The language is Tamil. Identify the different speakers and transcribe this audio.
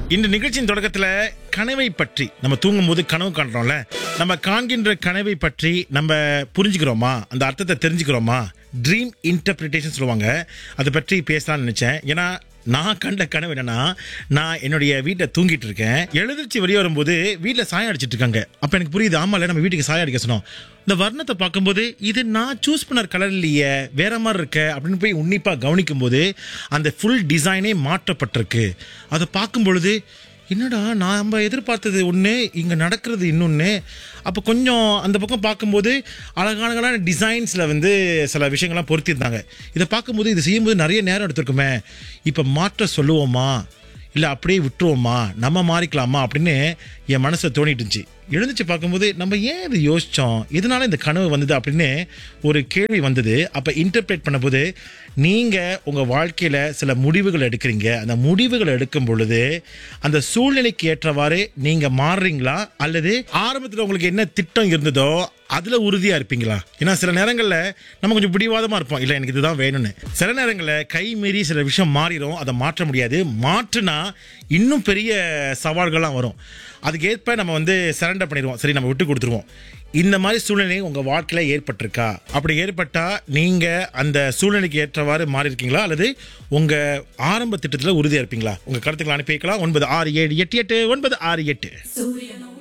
Speaker 1: இந்த நிகழ்ச்சியின் தொடக்கத்துல கனவை பற்றி நம்ம தூங்கும் போது கனவு காண்றோம்ல, நம்ம காண்கின்ற கனவை பற்றி நம்ம புரிஞ்சுக்கிறோமா, அந்த அர்த்தத்தை தெரிஞ்சுக்கிறோமா, ட்ரீம் இன்டர்பிரிட்டேஷன் சொல்லுவாங்க. அதை பற்றி பேசலாம்னு நினைச்சேன். ஏன்னா நான் கண்ட கனவு என்னன்னா, நான் என்னுடைய வீட்டில் தூங்கிட்டு இருக்கேன். எழுதிச்சு வெளியே வரும்போது வீட்டில் சாயம் அடிச்சிட்டு இருக்காங்க. அப்போ எனக்கு புரியுது, ஆமால நம்ம வீட்டுக்கு சாயம் அடிக்க சொன்னோம். இந்த வர்ணத்தை பார்க்கும்போது இது நான் சூஸ் பண்ண கலர் இல்லையே, வேற மாதிரி இருக்க அப்படின்னு போய் உன்னிப்பாக கவனிக்கும் போது அந்த ஃபுல் டிசைனே மாற்றப்பட்டிருக்கு. அதை பார்க்கும் பொழுது என்னடா நம்ம எதிர்பார்த்தது ஒன்று, இங்கே நடக்கிறது இன்னொன்று. அப்போ கொஞ்சம் அந்த பக்கம் பார்க்கும்போது அழகான டிசைன்ஸில் சில விஷயங்கள்லாம் பொருத்தியிருந்தாங்க. இதை பார்க்கும்போது இது செய்யும்போது நிறைய நேரம் எடுத்துருக்குமே, இப்போ மாற்ற சொல்லுவோமா இல்லை அப்படியே விட்டுருவோமா, நம்ம மாறிக்கலாமா அப்படின்னு என் மனசை தோணிட்டு இருந்துச்சு. எழுந்துச்சு பார்க்கும்போது நம்ம ஏன் இது யோசித்தோம், எதனால இந்த கனவு வந்தது அப்படின்னு ஒரு கேள்வி வந்தது. அப்போ இன்டர்பிரேட் பண்ணும்போது நீங்கள் உங்கள் வாழ்க்கையில் சில முடிவுகள் எடுக்கிறீங்க. அந்த முடிவுகள் எடுக்கும் பொழுது அந்த சூழ்நிலைக்கு ஏற்றவாறு நீங்கள் மாறுறீங்களா, அல்லது ஆரம்பத்தில் உங்களுக்கு என்ன திட்டம் இருந்ததோ அதில் உறுதியாக இருப்பீங்களா? ஏன்னா சில நேரங்களில் நம்ம கொஞ்சம் பிடிவாதமாக இருப்போம், இல்லை எனக்கு இதுதான் வேணும்னு. சில நேரங்களில் கை மீறி சில விஷயம் மாறிடும், அதை மாற்ற முடியாது. மாற்றுனா இன்னும் பெரிய சவால்கள்லாம் வரும். அதுக்கு ஏற்ப நம்ம சரண்டர் பண்ணிடுவோம், சரி நம்ம விட்டு கொடுத்துருவோம். இந்த மாதிரி சூழ்நிலை உங்கள் வாழ்க்கையில் ஏற்பட்டிருக்கா? அப்படி ஏற்பட்டால் நீங்கள் அந்த சூழ்நிலைக்கு ஏற்றவாறு மாறி இருக்கீங்களா, அல்லது உங்கள் ஆரம்ப திட்டத்தில் உறுதியாக இருப்பீங்களா? உங்கள் கருத்துக்களை அனுப்பி வைக்கலாம். 96788968.